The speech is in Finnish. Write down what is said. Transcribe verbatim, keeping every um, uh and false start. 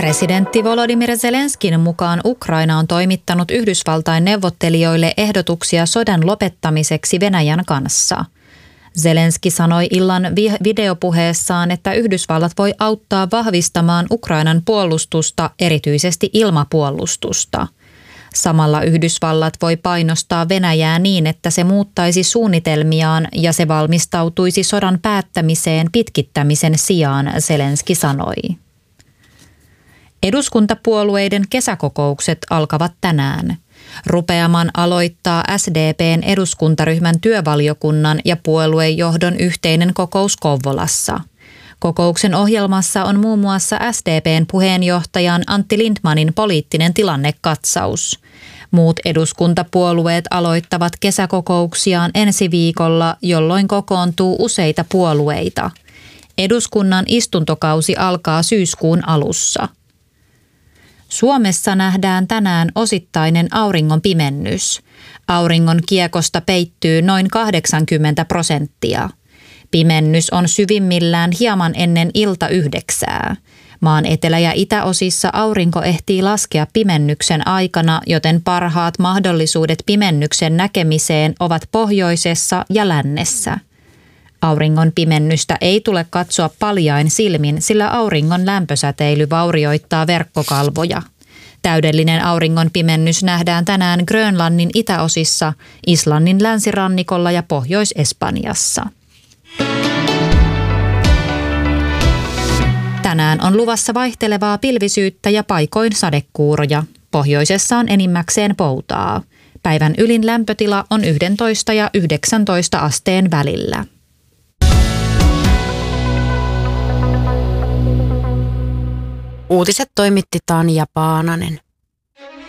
Presidentti Volodymyr Zelenskin mukaan Ukraina on toimittanut Yhdysvaltain neuvottelijoille ehdotuksia sodan lopettamiseksi Venäjän kanssa. Zelenski sanoi illan videopuheessaan, että Yhdysvallat voi auttaa vahvistamaan Ukrainan puolustusta, erityisesti ilmapuolustusta. Samalla Yhdysvallat voi painostaa Venäjää niin, että se muuttaisi suunnitelmiaan ja se valmistautuisi sodan päättämiseen pitkittämisen sijaan, Zelenski sanoi. Eduskuntapuolueiden kesäkokoukset alkavat tänään. Rupeaman aloittaa S D P:n eduskuntaryhmän työvaliokunnan ja puoluejohdon yhteinen kokous Kouvolassa. Kokouksen ohjelmassa on muun muassa S D P:n puheenjohtajan Antti Lindmanin poliittinen tilannekatsaus. Muut eduskuntapuolueet aloittavat kesäkokouksiaan ensi viikolla, jolloin kokoontuu useita puolueita. Eduskunnan istuntokausi alkaa syyskuun alussa. Suomessa nähdään tänään osittainen auringon pimennys. Auringon kiekosta peittyy noin kahdeksankymmentä prosenttia. Pimennys on syvimmillään hieman ennen ilta yhdeksää. Maan etelä- ja itäosissa aurinko ehtii laskea pimennyksen aikana, joten parhaat mahdollisuudet pimennyksen näkemiseen ovat pohjoisessa ja lännessä. Auringon pimennystä ei tule katsoa paljain silmin, sillä auringon lämpösäteily vaurioittaa verkkokalvoja. Täydellinen auringon pimennys nähdään tänään Grönlannin itäosissa, Islannin länsirannikolla ja Pohjois-Espanjassa. Tänään on luvassa vaihtelevaa pilvisyyttä ja paikoin sadekuuroja. Pohjoisessa on enimmäkseen poutaa. Päivän ylin lämpötila on yksitoista ja yhdeksäntoista asteen välillä. Uutiset toimitti Tanja Paananen.